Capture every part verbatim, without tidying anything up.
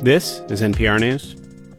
This is N P R News.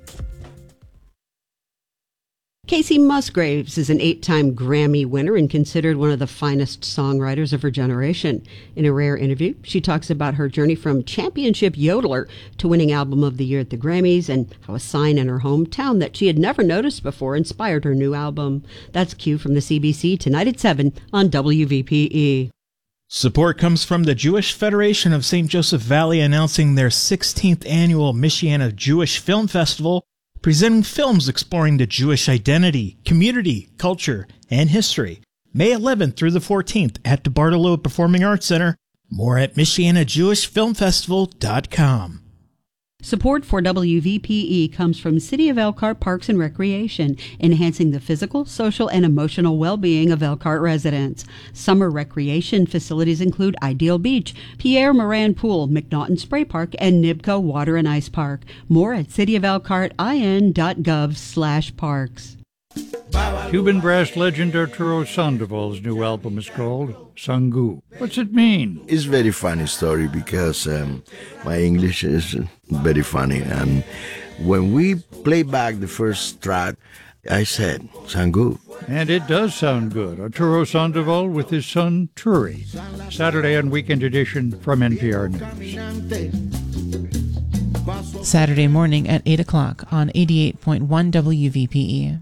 Kacey Musgraves is an eight-time Grammy winner and considered one of the finest songwriters of her generation. In a rare interview, she talks about her journey from championship yodeler to winning Album of the Year at the Grammys and how a sign in her hometown that she had never noticed before inspired her new album. That's Q from the C B C tonight at seven on W V P E. Support comes from the Jewish Federation of Saint Joseph Valley announcing their sixteenth annual Michiana Jewish Film Festival, presenting films exploring the Jewish identity, community, culture, and history. May eleventh through the fourteenth at the Bartolo Performing Arts Center. More at Michiana Jewish Film Festival dot com. Support for W V P E comes from City of Elkhart Parks and Recreation, enhancing the physical, social, and emotional well-being of Elkhart residents. Summer recreation facilities include Ideal Beach, Pierre Moran Pool, McNaughton Spray Park, and Nibco Water and Ice Park. More at city of elkhart I N dot gov slash parks. Cuban brass legend Arturo Sandoval's new album is called Sangu. What's it mean? It's a very funny story because um, my English is very funny. And when we play back the first track, I said, Sangu. And it does sound good. Arturo Sandoval with his son, Turi. Saturday and weekend edition from N P R News. Saturday morning at eight o'clock on eighty-eight point one W V P E.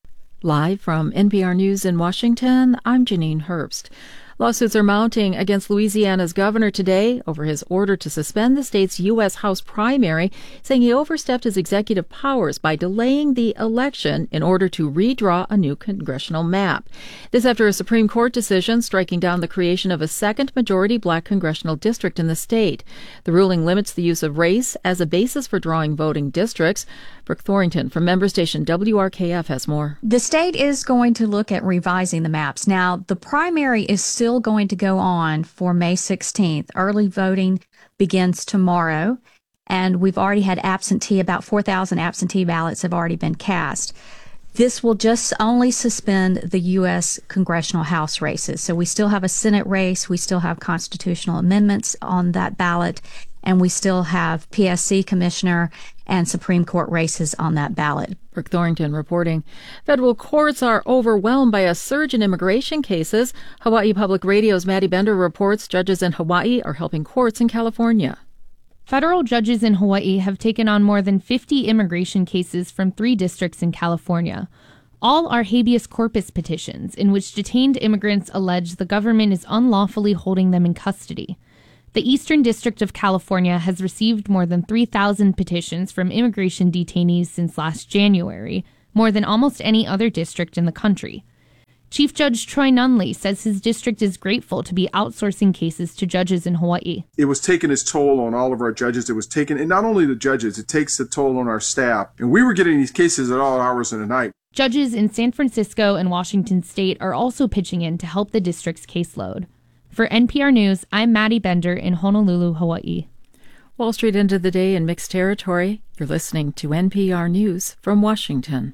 Live from N P R News in Washington, I'm Janine Herbst. Lawsuits are mounting against Louisiana's governor today over his order to suspend the state's U S House primary, saying he overstepped his executive powers by delaying the election in order to redraw a new congressional map. This after a Supreme Court decision striking down the creation of a second majority black congressional district in the state. The ruling limits the use of race as a basis for drawing voting districts. Brooke Thorrington from member station W R K F has more. The state is going to look at revising the maps. Now, the primary is still going to go on for May sixteenth. Early voting begins tomorrow, and we've already had absentee, about four thousand absentee ballots have already been cast. This will just only suspend the U S congressional House races. So we still have a Senate race, we still have constitutional amendments on that ballot, and we still have P S C commissioner and Supreme Court races on that ballot. Brooke Thorrington reporting. Federal courts are overwhelmed by a surge in immigration cases. Hawaii Public Radio's Maddie Bender reports judges in Hawaii are helping courts in California. Federal judges in Hawaii have taken on more than fifty immigration cases from three districts in California. All are habeas corpus petitions in which detained immigrants allege the government is unlawfully holding them in custody. The Eastern District of California has received more than three thousand petitions from immigration detainees since last January, more than almost any other district in the country. Chief Judge Troy Nunley says his district is grateful to be outsourcing cases to judges in Hawaii. It was taking its toll on all of our judges. It was taking, and not only the judges, it takes a toll on our staff. And we were getting these cases at all hours of the night. Judges in San Francisco and Washington State are also pitching in to help the district's caseload. For N P R News, I'm Maddie Bender in Honolulu, Hawaii. Wall Street ended the day in mixed territory. You're listening to N P R News from Washington.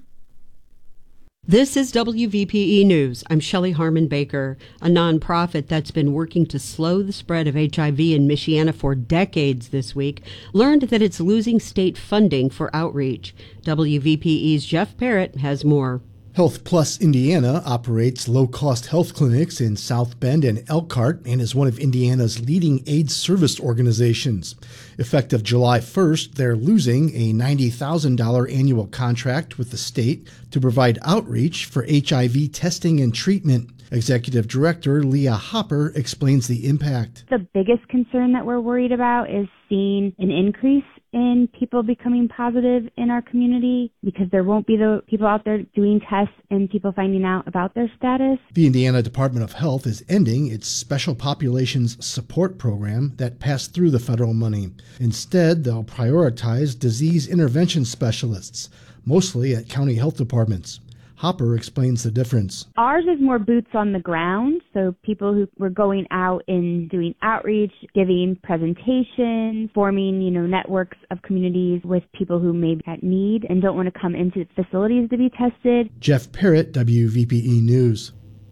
This is W V P E News. I'm Shelley Harmon Baker. A nonprofit that's been working to slow the spread of H I V in Michiana for decades this week learned that it's losing state funding for outreach. W V P E's Jeff Parrott has more. Health Plus Indiana operates low-cost health clinics in South Bend and Elkhart and is one of Indiana's leading AIDS service organizations. Effective July first, they're losing a ninety thousand dollars annual contract with the state to provide outreach for H I V testing and treatment. Executive Director Leah Hopper explains the impact. The biggest concern that we're worried about is seeing an increase in people becoming positive in our community because there won't be the people out there doing tests and people finding out about their status. The Indiana Department of Health is ending its Special Populations Support Program that passed through the federal money. Instead, they'll prioritize disease intervention specialists, mostly at county health departments. Hopper explains the difference. Ours is more boots on the ground, so people who were going out and doing outreach, giving presentations, forming, you know, networks of communities with people who may be at need and don't want to come into facilities to be tested. Jeff Parrott, W V P E News.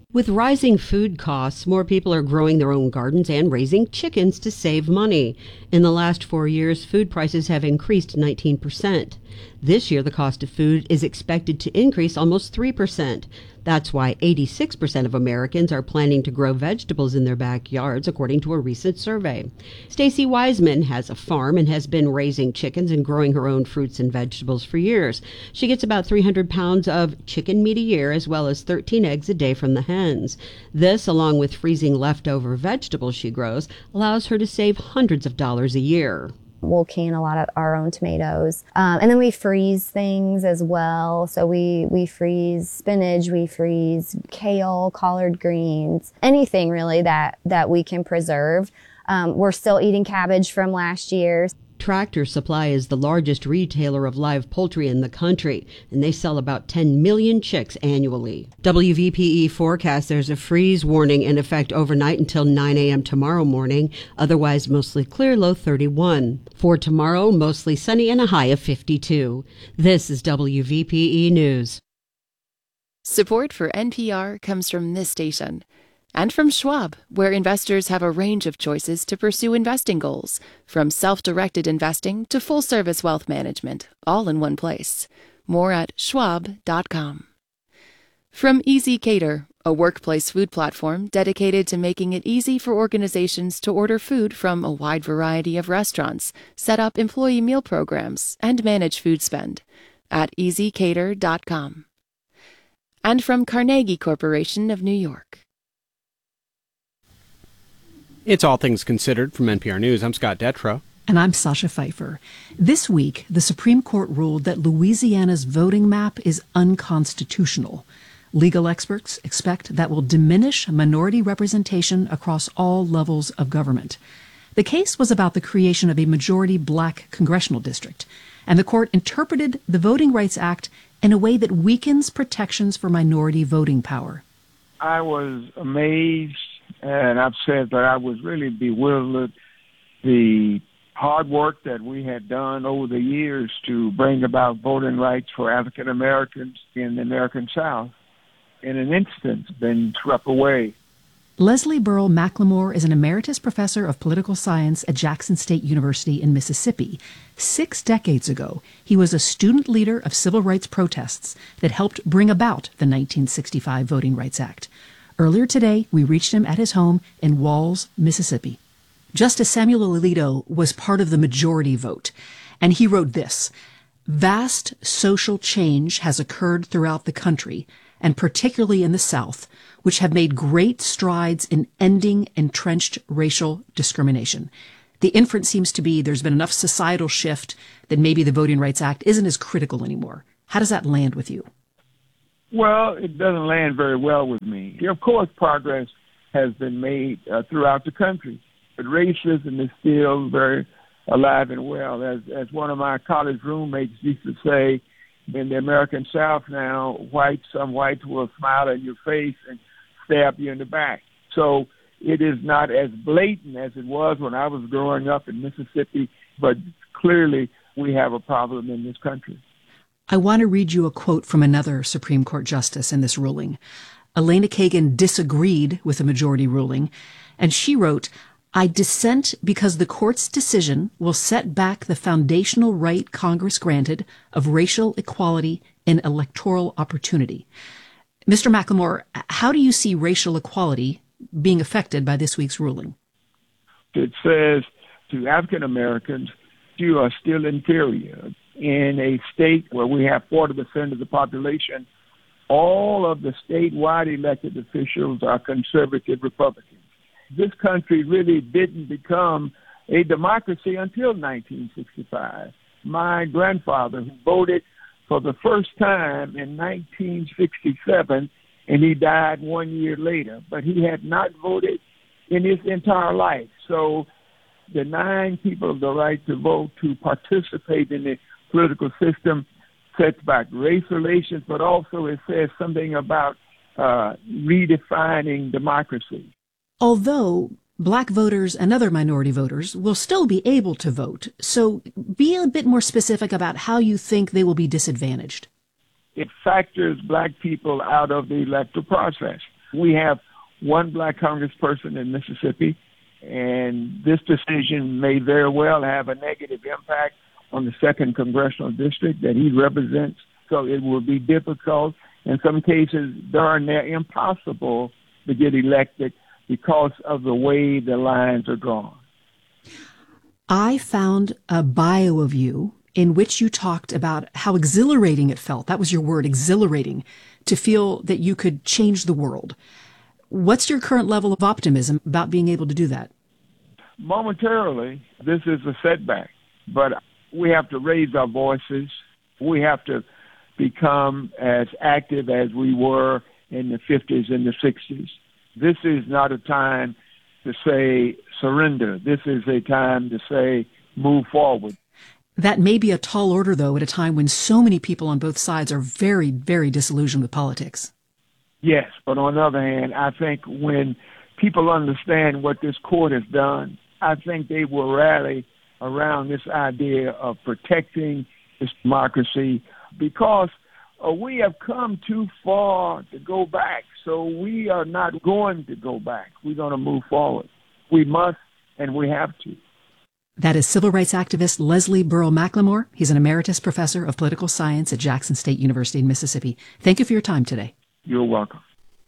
With rising food costs, more people are growing their own gardens and raising chickens to save money. In the last four years, food prices have increased nineteen percent. This year, the cost of food is expected to increase almost three percent. That's why eighty-six percent of Americans are planning to grow vegetables in their backyards, according to a recent survey. Stacy Wiseman has a farm and has been raising chickens and growing her own fruits and vegetables for years. She gets about three hundred pounds of chicken meat a year, as well as thirteen eggs a day from the hens. This, along with freezing leftover vegetables she grows, allows her to save hundreds of dollars a year. We'll can a lot of our own tomatoes. Um, and then we freeze things as well. So we, we freeze spinach, we freeze kale, collard greens, anything really that, that we can preserve. Um, we're still eating cabbage from last year. Tractor Supply is the largest retailer of live poultry in the country, and they sell about ten million chicks annually. W V P E forecasts there's a freeze warning in effect overnight until nine a.m. tomorrow morning. Otherwise, mostly clear, low thirty-one. For tomorrow, mostly sunny and a high of fifty-two. This is W V P E News. Support for N P R comes from this station. And from Schwab, where investors have a range of choices to pursue investing goals, from self-directed investing to full-service wealth management, all in one place. More at schwab dot com. From Easy Cater, a workplace food platform dedicated to making it easy for organizations to order food from a wide variety of restaurants, set up employee meal programs, and manage food spend at easy cater dot com. And from Carnegie Corporation of New York. It's All Things Considered from N P R News. I'm Scott Detrow. And I'm Sasha Pfeiffer. This week, the Supreme Court ruled that Louisiana's voting map is unconstitutional. Legal experts expect that will diminish minority representation across all levels of government. The case was about the creation of a majority black congressional district, and the court interpreted the Voting Rights Act in a way that weakens protections for minority voting power. I was amazed, and I've said that I was really bewildered. The hard work that we had done over the years to bring about voting rights for African Americans in the American South, in an instant, been swept away. Leslie Burrell McLemore is an emeritus professor of political science at Jackson State University in Mississippi. Six decades ago, he was a student leader of civil rights protests that helped bring about the nineteen sixty-five Voting Rights Act. Earlier today, we reached him at his home in Walls, Mississippi. Justice Samuel Alito was part of the majority vote, and he wrote this: "Vast social change has occurred throughout the country, and particularly in the South, which have made great strides in ending entrenched racial discrimination. The inference seems to be there's been enough societal shift that maybe the Voting Rights Act isn't as critical anymore." How does that land with you? Well, it doesn't land very well with me. Of course, progress has been made uh, throughout the country, but racism is still very alive and well. As, as one of my college roommates used to say, in the American South now, whites, some whites will smile in your face and stab you in the back. So it is not as blatant as it was when I was growing up in Mississippi, but clearly we have a problem in this country. I want to read you a quote from another Supreme Court justice in this ruling. Elena Kagan disagreed with the majority ruling, and she wrote, "I dissent because the court's decision will set back the foundational right Congress granted of racial equality and electoral opportunity." Mister McLemore, how do you see racial equality being affected by this week's ruling? It says to African Americans, you are still inferior. In a state where we have forty percent of the population, all of the statewide elected officials are conservative Republicans. This country really didn't become a democracy until nineteen sixty-five. My grandfather, who voted for the first time in nineteen sixty-seven, and he died one year later, but he had not voted in his entire life. So denying people the right to vote, to participate in the political system, sets back race relations, but also it says something about uh, redefining democracy. Although black voters and other minority voters will still be able to vote, so be a bit more specific about how you think they will be disadvantaged. It factors black people out of the electoral process. We have one black congressperson in Mississippi, and this decision may very well have a negative impact on the second congressional district that he represents. So it will be difficult. In some cases, darn near impossible to get elected because of the way the lines are drawn. I found a bio of you in which you talked about how exhilarating it felt. That was your word, exhilarating, to feel that you could change the world. What's your current level of optimism about being able to do that? Momentarily, this is a setback, but we have to raise our voices. We have to become as active as we were in the fifties and the sixties. This is not a time to say surrender. This is a time to say move forward. That may be a tall order, though, at a time when so many people on both sides are very, very disillusioned with politics. Yes, but on the other hand, I think when people understand what this court has done, I think they will rally around this idea of protecting this democracy, because uh, we have come too far to go back. So we are not going to go back. We're going to move forward. We must, and we have to. That is civil rights activist Leslie Burrell McLemore. He's an emeritus professor of political science at Jackson State University in Mississippi. Thank you for your time today. You're welcome.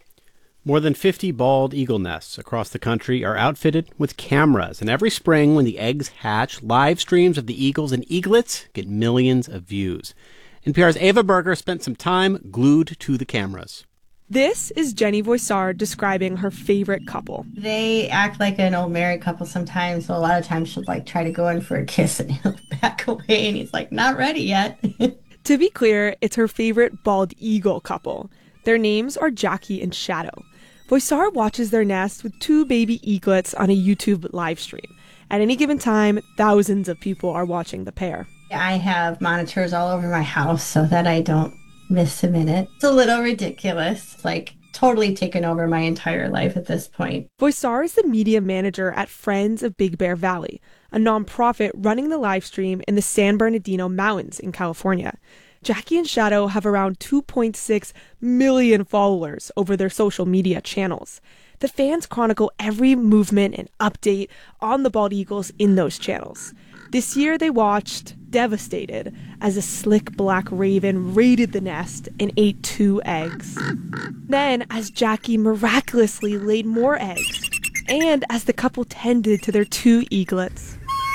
More than fifty bald eagle nests across the country are outfitted with cameras, and every spring when the eggs hatch, live streams of the eagles and eaglets get millions of views. N P R's Ava Berger spent some time glued to the cameras. This is Jenny Voisard describing her favorite couple. They act like an old married couple sometimes, so a lot of times she'll like try to go in for a kiss and he'll back away and he's like, not ready yet. To be clear, it's her favorite bald eagle couple. Their names are Jackie and Shadow. Voisard watches their nest with two baby eaglets on a YouTube live stream. At any given time, thousands of people are watching the pair. I have monitors all over my house so that I don't miss a minute. It's a little ridiculous, like totally taken over my entire life at this point. Voisard is the media manager at Friends of Big Bear Valley, a nonprofit running the live stream in the San Bernardino Mountains in California. Jackie and Shadow have around two point six million followers over their social media channels. The fans chronicle every movement and update on the bald eagles in those channels. This year they watched, devastated, as a slick black raven raided the nest and ate two eggs. Then, as Jackie miraculously laid more eggs, and as the couple tended to their two eaglets.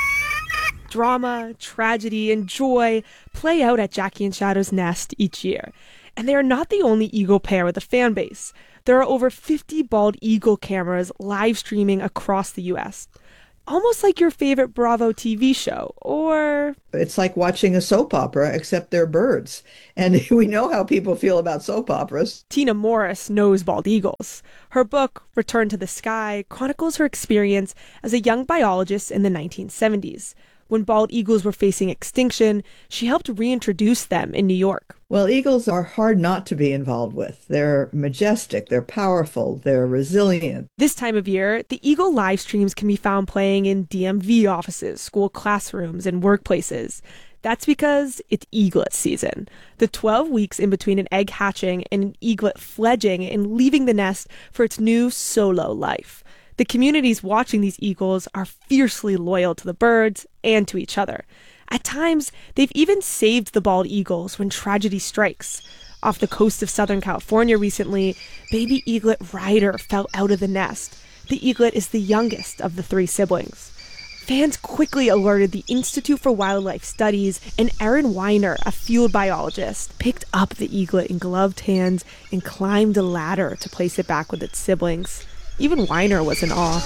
Drama, tragedy, and joy play out at Jackie and Shadow's nest each year. And they are not the only eagle pair with a fan base. There are over fifty bald eagle cameras live streaming across the U S Almost like your favorite Bravo T V show, or... It's like watching a soap opera, except they're birds. And we know how people feel about soap operas. Tina Morris knows bald eagles. Her book, Return to the Sky, chronicles her experience as a young biologist in the nineteen seventies. When bald eagles were facing extinction, she helped reintroduce them in New York. Well, eagles are hard not to be involved with. They're majestic, they're powerful, they're resilient. This time of year, the eagle live streams can be found playing in D M V offices, school classrooms, and workplaces. That's because it's eaglet season. The twelve weeks in between an egg hatching and an eaglet fledging and leaving the nest for its new solo life. The communities watching these eagles are fiercely loyal to the birds and to each other. At times, they've even saved the bald eagles when tragedy strikes. Off the coast of Southern California recently, baby eaglet Ryder fell out of the nest. The eaglet is the youngest of the three siblings. Fans quickly alerted the Institute for Wildlife Studies, and Erin Weiner, a field biologist, picked up the eaglet in gloved hands and climbed a ladder to place it back with its siblings. Even Weiner was in awe.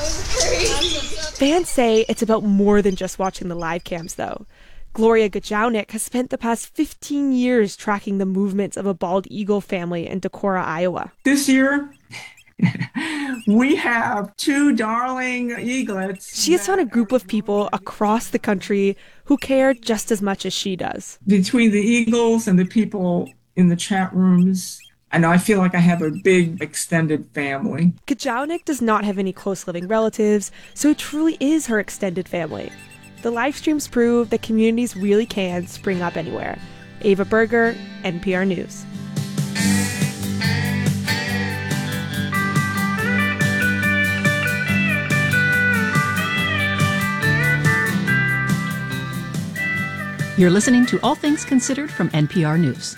Fans say it's about more than just watching the live cams, though. Gloria Gajownik has spent the past fifteen years tracking the movements of a bald eagle family in Decorah, Iowa. This year, we have two darling eaglets. She has found a group of people across the country who care just as much as she does. Between the eagles and the people in the chat rooms, and I feel like I have a big extended family. Gajownik does not have any close living relatives, so it truly is her extended family. The live streams prove that communities really can spring up anywhere. Ava Berger, N P R News. You're listening to All Things Considered from N P R News.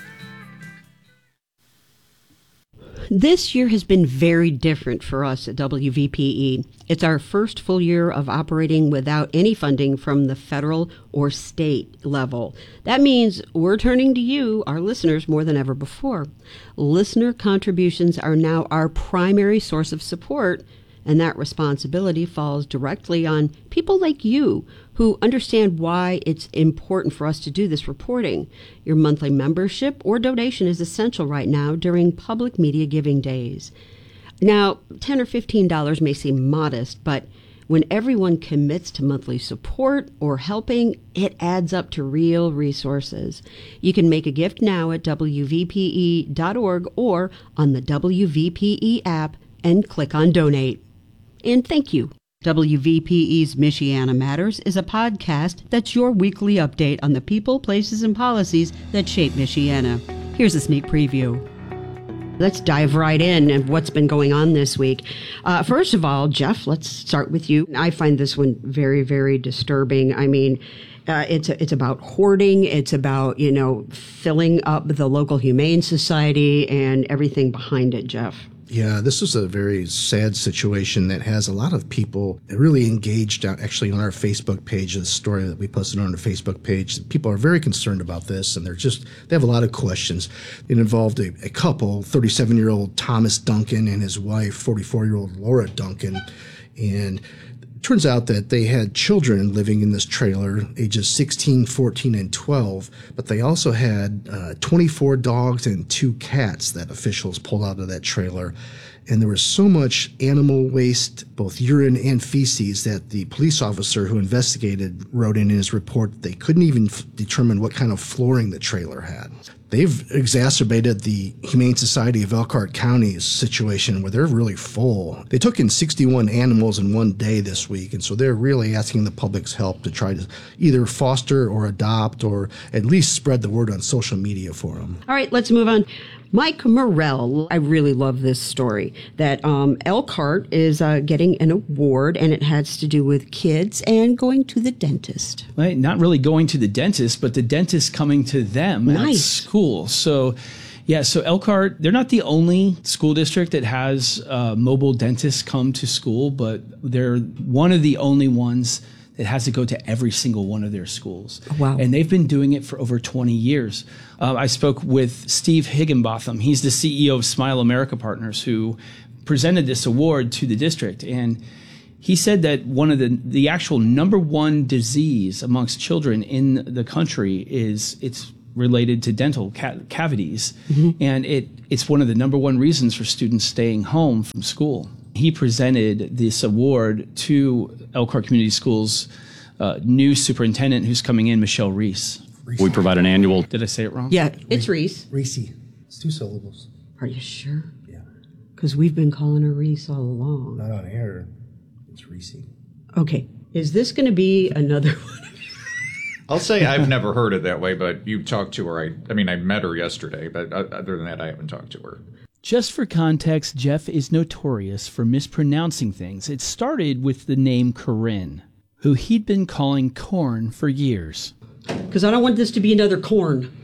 This year has been very different for us at W V P E. It's our first full year of operating without any funding from the federal or state level. That means we're turning to you, our listeners, more than ever before. Listener contributions are now our primary source of support, and that responsibility falls directly on people like you who understand why it's important for us to do this reporting. Your monthly membership or donation is essential right now during public media giving days. Now, ten dollars or fifteen dollars may seem modest, but when everyone commits to monthly support or helping, it adds up to real resources. You can make a gift now at W V P E dot org or on the W V P E app and click on Donate. And thank you. W V P E's Michiana Matters is a podcast that's your weekly update on the people, places, and policies that shape Michiana. Here's a sneak preview. Let's dive right in and what's been going on this week. Uh, first of all, Jeff, let's start with you. I find this one very, very disturbing. I mean, uh, it's it's about hoarding. It's about, you know, filling up the local Humane Society and everything behind it, Jeff. Yeah, this is a very sad situation that has a lot of people really engaged out actually on our Facebook page, the story that we posted on our Facebook page. People are very concerned about this, and they're just, they have a lot of questions. It involved a, a couple, thirty-seven-year-old Thomas Duncan and his wife, forty-four-year-old Laura Duncan, and turns out that they had children living in this trailer, ages sixteen, fourteen, and twelve, but they also had uh, twenty-four dogs and two cats that officials pulled out of that trailer. And there was so much animal waste, both urine and feces, that the police officer who investigated wrote in his report that they couldn't even f- determine what kind of flooring the trailer had. They've exacerbated the Humane Society of Elkhart County's situation where they're really full. They took in sixty-one animals in one day this week, and so they're really asking the public's help to try to either foster or adopt or at least spread the word on social media for them. All right, let's move on. Mike Morell, I really love this story, that um, Elkhart is uh, getting an award, and it has to do with kids and going to the dentist. Right, not really going to the dentist, but the dentist coming to them Nice. at school. So, yeah, so Elkhart, they're not the only school district that has uh, mobile dentists come to school, but they're one of the only ones that has to go to every single one of their schools. Oh, wow. And they've been doing it for over twenty years. Uh, I spoke with Steve Higginbotham. He's the C E O of Smile America Partners, who presented this award to the district. And he said that one of the, the actual number one disease amongst children in the country is it's related to dental ca- cavities. Mm-hmm. And it it's one of the number one reasons for students staying home from school. He presented this award to Elkhart Community Schools' uh, new superintendent who's coming in, Michelle Reese. We provide an annual... Did I say it wrong? Yeah, it's Reese. Reese. It's two syllables. Are you sure? Yeah. Because we've been calling her Reese all along. Not on air. It's Reese. Okay. Is this going to be another one? I'll say I've never heard it that way, but you talked to her. I, I mean, I met her yesterday, but other than that, I haven't talked to her. Just for context, Jeff is notorious for mispronouncing things. It started with the name Corinne, who he'd been calling corn for years. Because I don't want this to be another corn.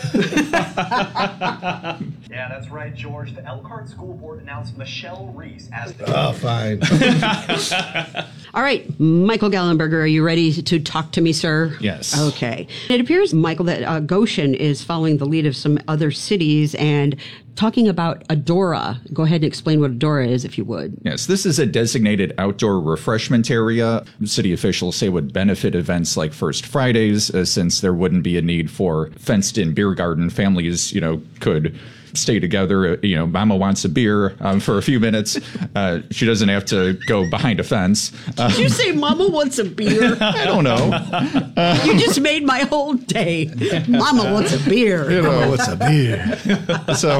Yeah, that's right, George. The Elkhart School Board announced Michelle Reese as the... Oh, fine. All right, Michael Gallenberger, are you ready to talk to me, sir? Yes. Okay. It appears, Michael, that uh, Goshen is following the lead of some other cities and talking about Adora. Go ahead and explain what Adora is, if you would. Yes, this is a designated outdoor refreshment area. City officials say would benefit events like First Fridays, uh, since there wouldn't be a need for fenced-in beer garden. Families, you know, could stay together. Uh, you know, Mama wants a beer um, for a few minutes. Uh, she doesn't have to go behind a fence. Um, Did you say Mama wants a beer? I don't know. Uh, you just made my whole day. Mama wants a beer. You know, Mama wants a beer. So...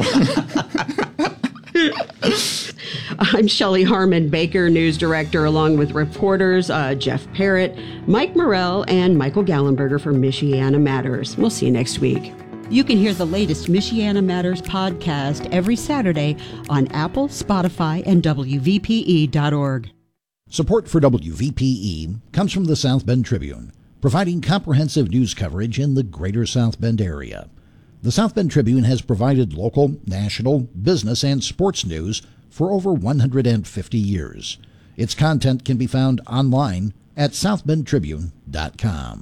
I'm Shelley Harmon Baker, news director, along with reporters uh, Jeff Parrott, Mike Morell, and Michael Gallenberger for Michiana Matters. We'll see you next week. You can hear the latest Michiana Matters podcast every Saturday on Apple, Spotify, and W V P E dot org. Support for W V P E comes from the South Bend Tribune, providing comprehensive news coverage in the greater South Bend area. The South Bend Tribune has provided local, national, business, and sports news for over one hundred fifty years. Its content can be found online at south bend tribune dot com.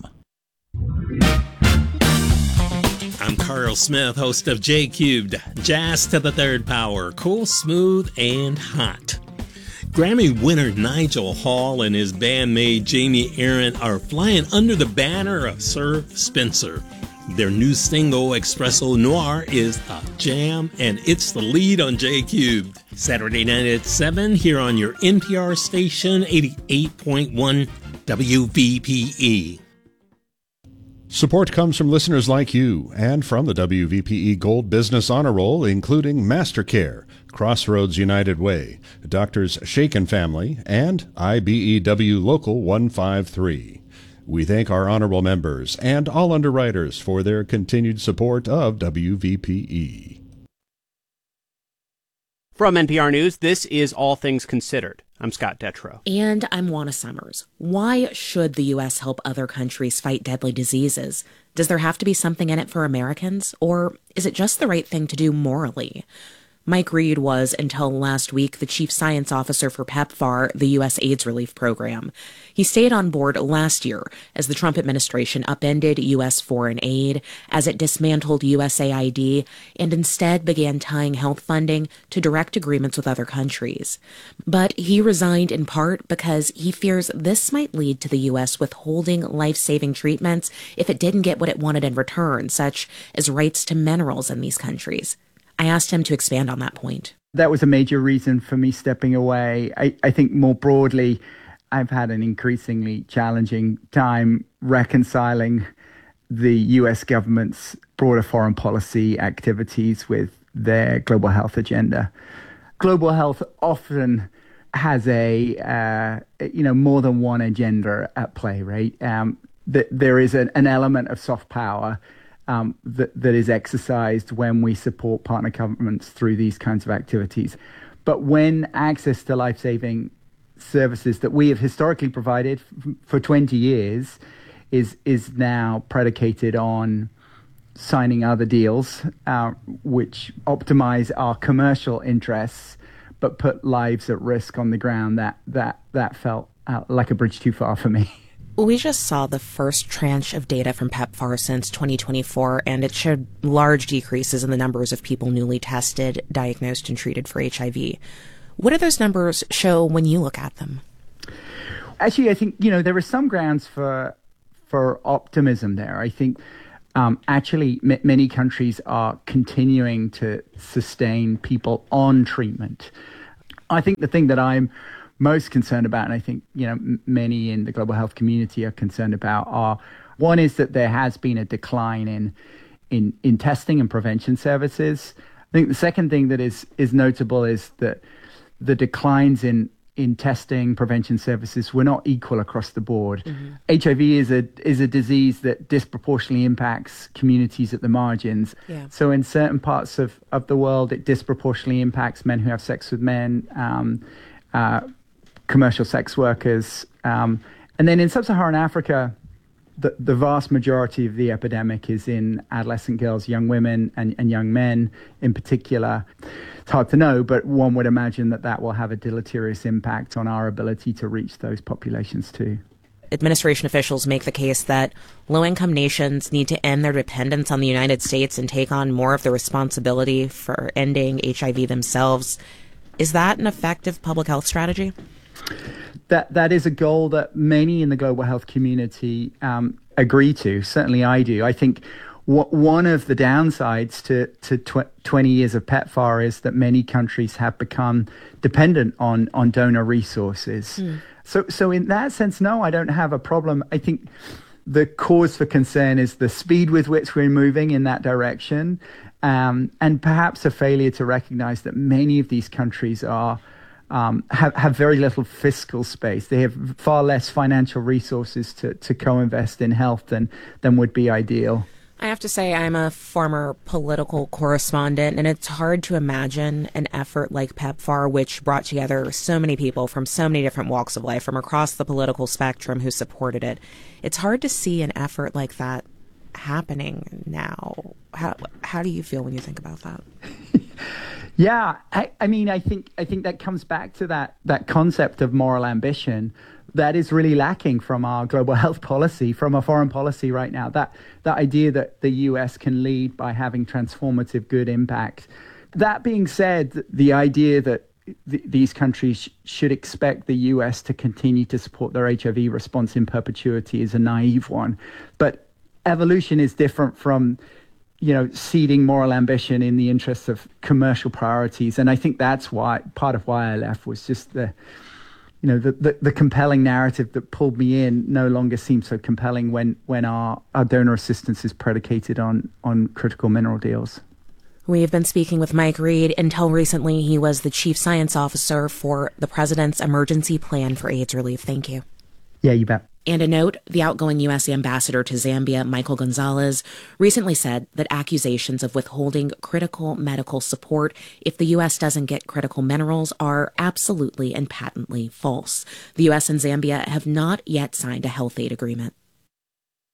I'm Carl Smith, host of J Cubed, Jazz to the Third Power, cool, smooth, and hot. Grammy winner Nigel Hall and his bandmate Jamie Aaron are flying under the banner of Sir Spencer. Their new single, Espresso Noir, is a jam, and it's the lead on J Cubed. Saturday night at seven here on your N P R station, eighty-eight point one W V P E. Support comes from listeners like you and from the W V P E Gold Business Honor Roll, including MasterCare, Crossroads United Way, Doctors Shaken Family, and I B E W Local one five three. We thank our honorable members and all underwriters for their continued support of W V P E. From N P R News, this is All Things Considered. I'm Scott Detrow. And I'm Juana Summers. Why should the U S help other countries fight deadly diseases? Does there have to be something in it for Americans? Or is it just the right thing to do morally? Mike Reed was, until last week, the chief science officer for PEPFAR, the U S AIDS relief program. He stayed on board last year as the Trump administration upended U S foreign aid, as it dismantled U S A I D, and instead began tying health funding to direct agreements with other countries. But he resigned in part because he fears this might lead to the U S withholding life-saving treatments if it didn't get what it wanted in return, such as rights to minerals in these countries. I asked him to expand on that point. That was a major reason for me stepping away. I, I think more broadly, I've had an increasingly challenging time reconciling the U S government's broader foreign policy activities with their global health agenda. Global health often has a, uh, you know, more than one agenda at play, right? Um, th- there is an, an element of soft power Um, that, that is exercised when we support partner governments through these kinds of activities. But when access to life-saving services that we have historically provided f- for twenty years is is now predicated on signing other deals, uh, which optimize our commercial interests, but put lives at risk on the ground, that, that, that felt uh, like a bridge too far for me. We just saw the first tranche of data from PEPFAR since twenty twenty-four, and it showed large decreases in the numbers of people newly tested, diagnosed, and treated for H I V. What do those numbers show when you look at them? Actually, I think, you know, there are some grounds for for optimism there. I think um, actually m- many countries are continuing to sustain people on treatment. I think the thing that I'm most concerned about, and I think, you know, m- many in the global health community are concerned about, are one is that there has been a decline in in in testing and prevention services. I think the second thing that is is notable is that the declines in in testing prevention services were not equal across the board. Mm-hmm. H I V is a is a disease that disproportionately impacts communities at the margins. Yeah. So in certain parts of, of the world, it disproportionately impacts men who have sex with men, um, uh, commercial sex workers. Um, and then in sub-Saharan Africa, the, the vast majority of the epidemic is in adolescent girls, young women, and, and young men in particular. It's hard to know, but one would imagine that that will have a deleterious impact on our ability to reach those populations too. Administration officials make the case that low-income nations need to end their dependence on the United States and take on more of the responsibility for ending H I V themselves. Is that an effective public health strategy? That that is a goal that many in the global health community um, agree to. Certainly I do. I think w- one of the downsides to, to tw- twenty years of PEPFAR is that many countries have become dependent on, on donor resources. Mm. So, so in that sense, no, I don't have a problem. I think the cause for concern is the speed with which we're moving in that direction, um, and perhaps a failure to recognize that many of these countries are Um, have, have very little fiscal space. They have far less financial resources to, to co-invest in health than, than would be ideal. I have to say I'm a former political correspondent, and it's hard to imagine an effort like PEPFAR, which brought together so many people from so many different walks of life from across the political spectrum who supported it. It's hard to see an effort like that happening now. How how do you feel when you think about that? Yeah, I, I mean, I think I think that comes back to that that concept of moral ambition that is really lacking from our global health policy, from our foreign policy right now. That that idea that the U S can lead by having transformative good impact. That being said, the idea that th- these countries sh- should expect the U S to continue to support their H I V response in perpetuity is a naive one. But evolution is different from, you know, seeding moral ambition in the interests of commercial priorities. And I think that's why part of why I left was just the, you know, the, the, the compelling narrative that pulled me in no longer seems so compelling when, when our, our donor assistance is predicated on, on critical mineral deals. We've been speaking with Mike Reed. Until recently, he was the chief science officer for the president's emergency plan for AIDS relief. Thank you. Yeah, you bet. And a note, the outgoing U S ambassador to Zambia, Michael Gonzalez, recently said that accusations of withholding critical medical support if the U S doesn't get critical minerals are absolutely and patently false. The U S and Zambia have not yet signed a health aid agreement.